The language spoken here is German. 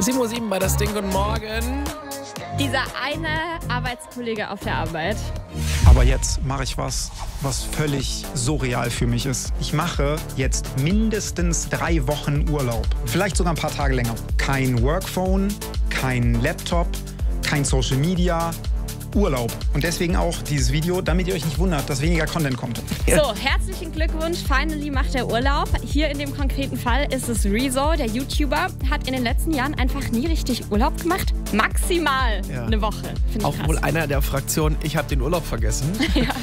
7:07 Uhr bei das Ding. Guten Morgen. Dieser eine Arbeitskollege auf der Arbeit. Aber jetzt mache ich was völlig surreal für mich ist. Ich mache jetzt mindestens 3 Wochen Urlaub. Vielleicht sogar ein paar Tage länger. Kein Workphone, kein Laptop, kein Social Media. Urlaub. Und deswegen auch dieses Video, damit ihr euch nicht wundert, dass weniger Content kommt. So, herzlichen Glückwunsch. Finally macht er Urlaub. Hier in dem konkreten Fall ist es Rezo, der YouTuber, hat in den letzten Jahren einfach nie richtig Urlaub gemacht. Maximal eine Woche. Finde ich Auch krass. wohl einer der Fraktionen, ich habe den Urlaub vergessen. Ja.